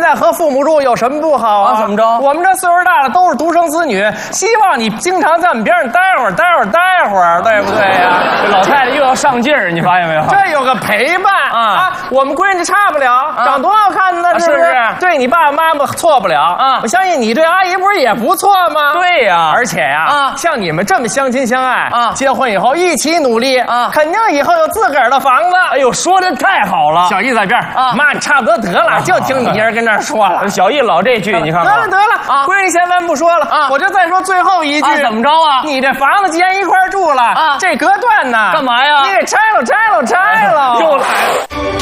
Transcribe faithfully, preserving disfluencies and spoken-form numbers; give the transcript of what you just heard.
在和父母住有什么不好啊？ 啊怎么着我们这岁数大了都是独生子女，希望你经常在我们边上待会儿，待会儿，待会儿，对不对呀？ 这老太太又要上劲儿，你发现没有？ 这有个陪伴啊啊！我们闺女差不了，长多好看呢， 啊是不是不是对你爸爸妈妈错不了啊我相信你对阿姨不是也不错吗？ 对呀， 而且呀， 啊像你们这么相亲相爱啊结婚以后一起努力啊肯定以后有自个儿的房子。 哎呦，说的太好了。 小姨在这儿啊妈，你差不多得了，就听你一人跟这儿说了。 小易老这句，你看看。 得了得了啊闺女先咱不说了啊我就再说最后一句。 啊，怎么着啊？ 你这房子既然一块儿住了啊这隔断呢， 干嘛呀你给拆了，拆了，拆了。 又来了。